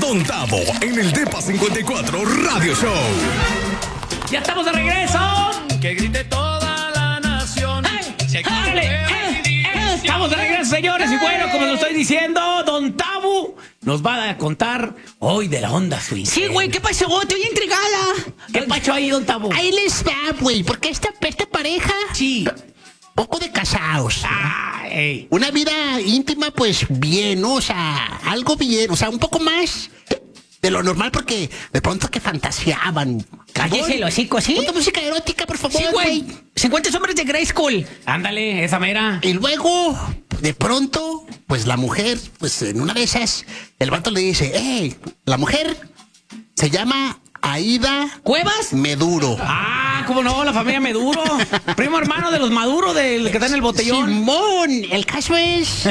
Don Tavo en el Depa 54 Radio Show. ¡Ya estamos de regreso! Que grite toda la nación. Estamos de regreso, señores. Y bueno, como lo estoy diciendo, Don Tavo nos va a contar hoy de la onda swing. Sí, güey, ¿qué pasó? Estoy intrigada. ¿Qué pacho ahí, Don Tavo? Ahí les va, güey, porque esta pareja, Sí. poco de casados. Ay. Una vida íntima, pues bien, ¿no? O sea, algo bien, o sea, un poco más de lo normal, porque de pronto que fantaseaban. Cállese el hocico, ¿sí? Ponte música erótica, por favor, Sí, güey. güey. 50 sombras de Grey School. Ándale, esa mera. Y luego, de pronto, pues la mujer, pues en una de esas, el vato le dice, la mujer se llama Aida ¿Cuevas? Meduro. ¿Cómo no? La familia Meduro. Primo hermano de los Maduros, del que está en el botellón. Simón, el caso es...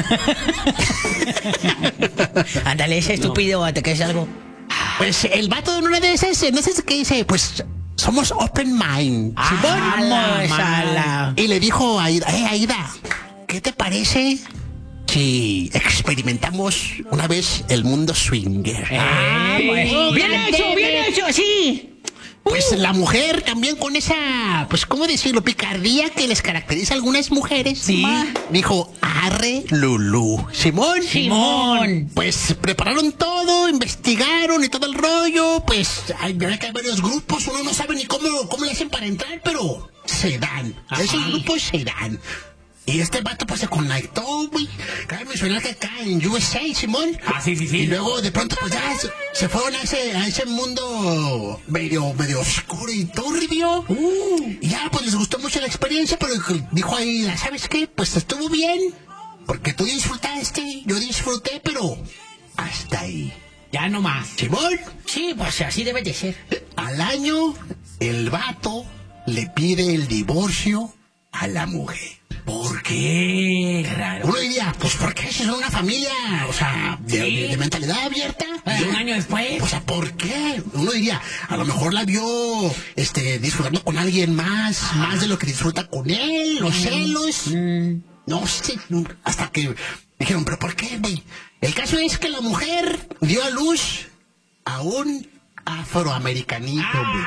Ándale, ese estúpido, te caes algo. Pues el vato en una de esas, no sé qué dice, pues somos open mind. Vamos a la... Y le dijo a Aida, Aida, ¿qué te parece si experimentamos una vez el mundo swinger? Bien hecho, sí. Pues la mujer también con esa, pues cómo decirlo, picardía que les caracteriza a algunas mujeres. Sí. Dijo, arre Lulú. Simón. Pues prepararon todo, investigaron y todo el rollo. Pues hay varios grupos, uno no sabe ni cómo le hacen para entrar, pero se dan. Esos grupos se dan. Y este vato pues se conectó, güey. Cabe mencionar que acá en USA, Simón. Sí. Y luego de pronto pues ya se fueron a ese mundo medio oscuro y turbio. Y ya pues les gustó mucho la experiencia, pero dijo ahí, ¿sabes qué? Pues estuvo bien. Porque tú disfrutaste, yo disfruté, pero hasta ahí. Ya no más. Simón, Sí, pues así debe de ser. al año el vato le pide el divorcio a la mujer. ¿Por qué? Raro. Uno diría, pues porque es una familia, o sea, de mentalidad abierta. Y un año después. O sea, ¿por qué? Uno diría, a lo mejor la vio disfrutando con alguien más de lo que disfruta con él, los celos. No sé, hasta que dijeron, ¿pero por qué, güey? El caso es que la mujer dio a luz a un afroamericanito, güey.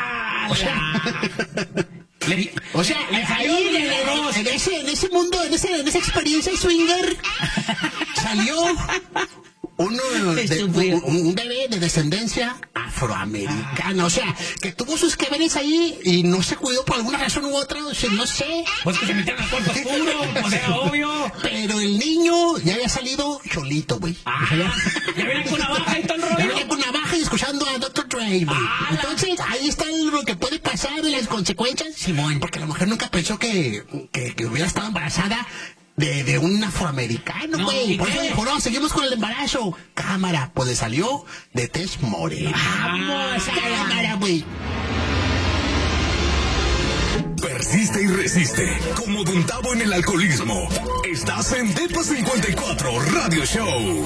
O sea, ahí en ese mundo, en esa experiencia swinger, salió un bebé de descendencia afroamericana. O sea, que tuvo sus que veres ahí y no se cuidó por alguna razón u otra, o sea, no sé. Pues que se metieron al cuarto oscuro, o sea, obvio. Pero el niño ya había salido cholito, güey. Ya viene con navaja y todo el Ya rollo. venía con navaja y escuchando a Dr. Dre, güey. Entonces, ahí está lo que puede pasar y las consecuencias. Simón, porque la mujer nunca pensó que hubiera estado embarazada de un afroamericano, güey. ¿y Por eso qué? dijo, no, seguimos con el embarazo. Cámara, pues le salió de tez morena. Vamos, cámara, güey. Persiste y resiste. Como Don Tavo en el alcoholismo. Estás en Depa 54 Radio Show.